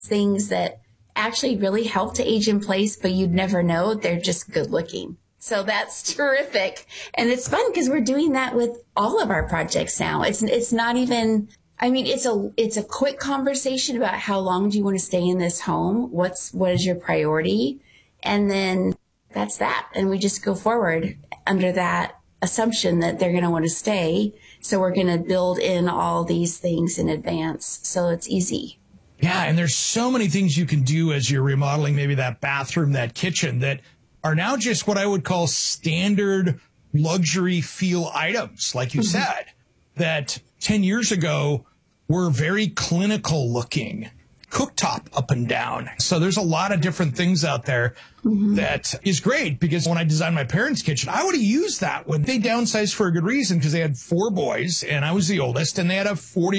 things that actually really help to age in place, but you'd never know. They're just good looking. So that's terrific. And it's fun because we're doing that with all of our projects now. It's not even, I mean, it's a quick conversation about how long do you want to stay in this home? What is your priority? And then that's that. And we just go forward under that assumption that they're going to want to stay. So we're going to build in all these things in advance. So it's easy. Yeah. And there's so many things you can do as you're remodeling, maybe that bathroom, that kitchen, that are now just what I would call standard luxury feel items. Like you said, that 10 years ago were very clinical looking, cooktop up and down. So there's a lot of different things out there that is great, because when I designed my parents' kitchen, I would have used that when they downsized for a good reason, because they had 4 boys and I was the oldest, and they had a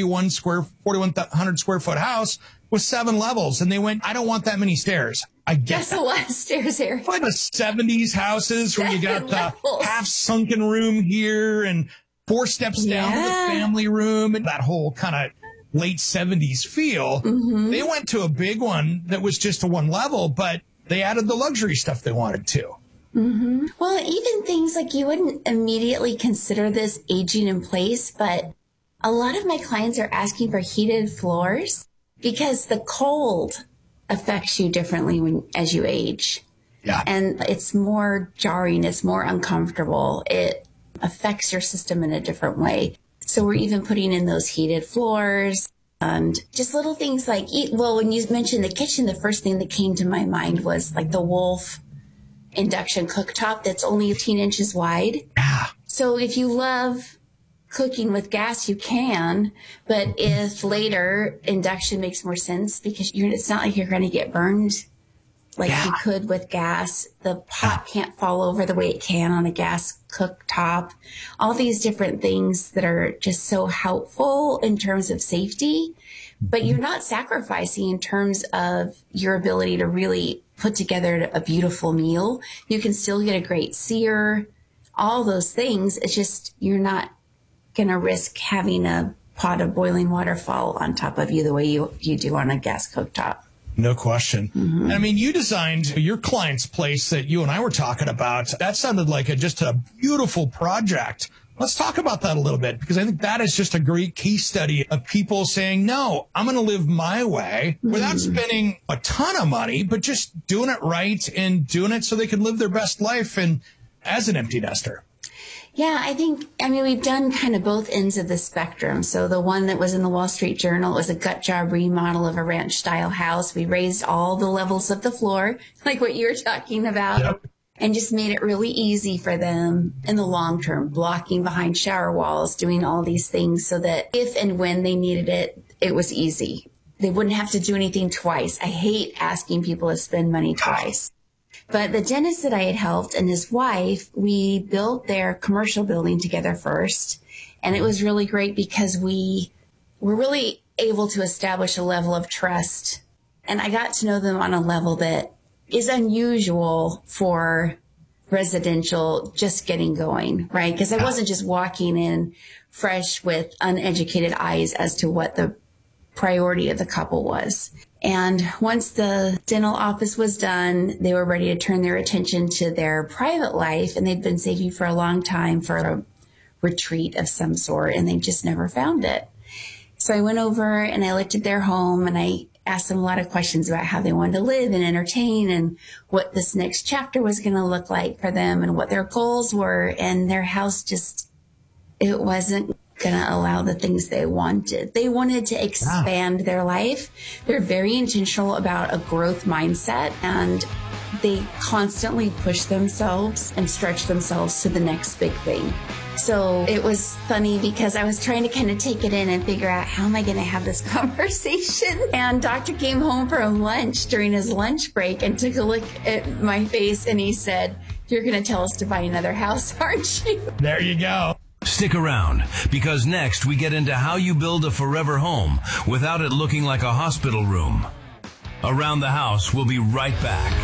4,100 square foot house with 7 levels. And they went, I don't want that many stairs. I get That's a lot of stairs, Eric. Like the 70s houses where you got the half sunken room here and 4 steps down to the family room, and that whole kind of late 70s feel. They went to a big one that was just a 1 level, but they added the luxury stuff they wanted to. Well, even things like you wouldn't immediately consider this aging in place, but a lot of my clients are asking for heated floors because the cold affects you differently as you age. Yeah. And it's more jarring. It's more uncomfortable. It affects your system in a different way. So we're even putting in those heated floors and just little things like, well, when you mentioned the kitchen, the first thing that came to my mind was like the Wolf induction cooktop that's only 18 inches wide. Yeah. So if you love cooking with gas, you can, but if later induction makes more sense, because it's not like you're going to get burned like you could with gas. The pot can't fall over the way it can on a gas cooktop. All these different things that are just so helpful in terms of safety, but you're not sacrificing in terms of your ability to really put together a beautiful meal. You can still get a great sear, all those things. It's just, you're not going to risk having a pot of boiling water fall on top of you the way you do on a gas cooktop. No question. I mean, you designed your client's place that you and I were talking about. That sounded like just a beautiful project. Let's talk about that a little bit, because I think that is just a great case study of people saying, no, I'm going to live my way without spending a ton of money, but just doing it right and doing it so they can live their best life and as an empty nester. Yeah, I mean, we've done kind of both ends of the spectrum. So the one that was in the Wall Street Journal was a gut job remodel of a ranch style house. We raised all the levels of the floor, like what you were talking about, and just made it really easy for them in the long term, blocking behind shower walls, doing all these things so that if and when they needed it, it was easy. They wouldn't have to do anything twice. I hate asking people to spend money twice. But the dentist that I had helped and his wife, we built their commercial building together first. And it was really great because we were really able to establish a level of trust. And I got to know them on a level that is unusual for residential just getting going, right? Because I wasn't just walking in fresh with uneducated eyes as to what the priority of the couple was. And once the dental office was done, they were ready to turn their attention to their private life. And they'd been saving for a long time for a retreat of some sort, and they just never found it. So I went over and I looked at their home and I asked them a lot of questions about how they wanted to live and entertain and what this next chapter was going to look like for them and what their goals were. And their house just, it wasn't going to allow the things they wanted. They wanted to expand their life. They're very intentional about a growth mindset, and they constantly push themselves and stretch themselves to the next big thing. So it was funny because I was trying to kind of take it in and figure out, how am I going to have this conversation? And Doctor came home from lunch during his lunch break and took a look at my face and he said, "You're going to tell us to buy another house, aren't you?" There you go. Stick around, because next we get into how you build a forever home without it looking like a hospital room. Around the House, we'll be right back.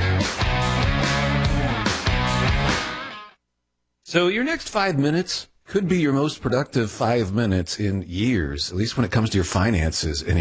So your next 5 minutes could be your most productive 5 minutes in years, at least when it comes to your finances and